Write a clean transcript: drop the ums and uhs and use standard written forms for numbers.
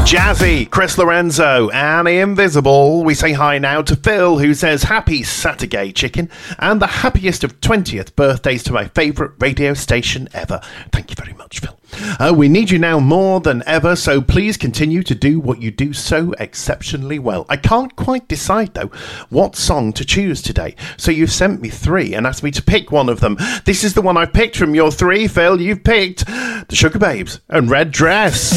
Jazzy, Chris Lorenzo, and the Invisible. We say hi now to Phil, who says happy Saturday chicken and the happiest of 20th birthdays to my favourite radio station ever. Thank you very much, Phil. We need you now more than ever, so please continue to do what you do so exceptionally well. I can't quite decide, though, what song to choose today, so you've sent me 3 and asked me to pick one of them. This is the one I picked from your 3, Phil. You've picked The Sugar Babes and Red Dress.